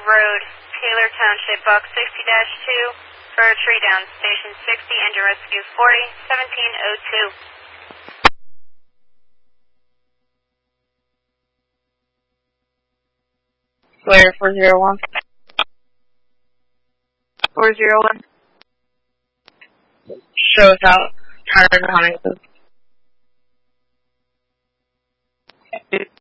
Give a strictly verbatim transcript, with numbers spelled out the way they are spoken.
Road, Taylor Township, box sixty dash two, for a tree down, station sixty, engine rescue forty, seventeen oh two. Sawyer four zero one. four zero one. Show us out. Tires and Huntington.